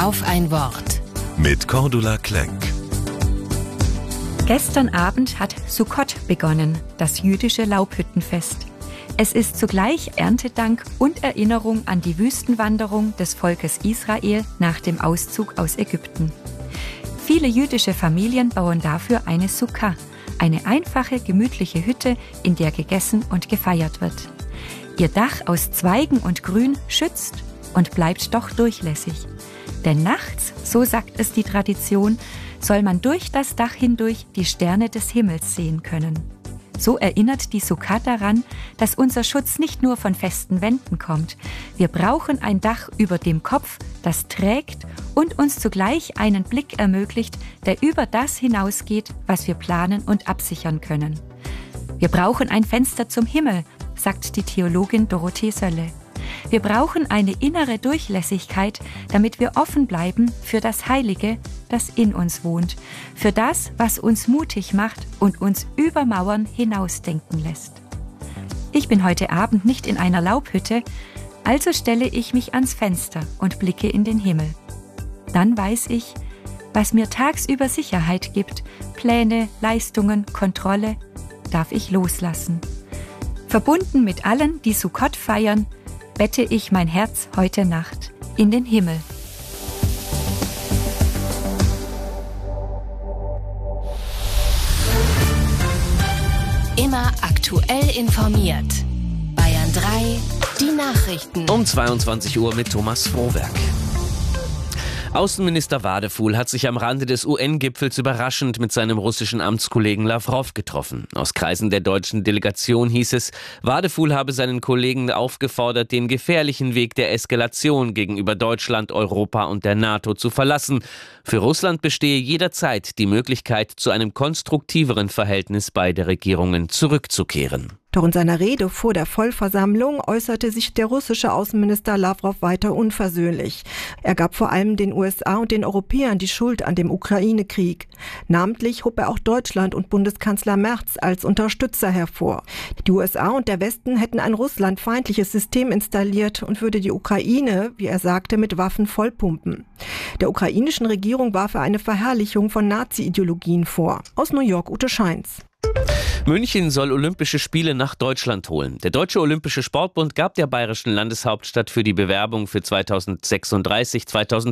Auf ein Wort. Mit Cordula Klenk. Gestern Abend hat Sukkot begonnen, das jüdische Laubhüttenfest. Es ist zugleich Erntedank und Erinnerung an die Wüstenwanderung des Volkes Israel nach dem Auszug aus Ägypten. Viele jüdische Familien bauen dafür eine Sukkah, eine einfache, gemütliche Hütte, in der gegessen und gefeiert wird. Ihr Dach aus Zweigen und Grün schützt und bleibt doch durchlässig. Denn nachts, so sagt es die Tradition, soll man durch das Dach hindurch die Sterne des Himmels sehen können. So erinnert die Sukkah daran, dass unser Schutz nicht nur von festen Wänden kommt. Wir brauchen ein Dach über dem Kopf, das trägt und uns zugleich einen Blick ermöglicht, der über das hinausgeht, was wir planen und absichern können. Wir brauchen ein Fenster zum Himmel, sagt die Theologin Dorothee Sölle. Wir brauchen eine innere Durchlässigkeit, damit wir offen bleiben für das Heilige, das in uns wohnt, für das, was uns mutig macht und uns über Mauern hinausdenken lässt. Ich bin heute Abend nicht in einer Laubhütte, also stelle ich mich ans Fenster und blicke in den Himmel. Dann weiß ich, was mir tagsüber Sicherheit gibt, Pläne, Leistungen, Kontrolle, darf ich loslassen. Verbunden mit allen, die Sukkot feiern, bette ich mein Herz heute Nacht in den Himmel. Immer aktuell informiert. Bayern 3, die Nachrichten. Um 22 Uhr mit Thomas Frohwerk. Außenminister Wadefuhl hat sich am Rande des UN-Gipfels überraschend mit seinem russischen Amtskollegen Lawrow getroffen. Aus Kreisen der deutschen Delegation hieß es, Wadefuhl habe seinen Kollegen aufgefordert, den gefährlichen Weg der Eskalation gegenüber Deutschland, Europa und der NATO zu verlassen. Für Russland bestehe jederzeit die Möglichkeit, zu einem konstruktiveren Verhältnis beider Regierungen zurückzukehren. Doch in seiner Rede vor der Vollversammlung äußerte sich der russische Außenminister Lawrow weiter unversöhnlich. Er gab vor allem den USA und den Europäern die Schuld an dem Ukraine-Krieg. Namentlich hob er auch Deutschland und Bundeskanzler Merz als Unterstützer hervor. Die USA und der Westen hätten ein russlandfeindliches System installiert und würde die Ukraine, wie er sagte, mit Waffen vollpumpen. Der ukrainischen Regierung warf er eine Verherrlichung von Nazi-Ideologien vor. Aus New York, Ute Scheins. München soll Olympische Spiele nach Deutschland holen. Der Deutsche Olympische Sportbund gab der bayerischen Landeshauptstadt für die Bewerbung für 2036,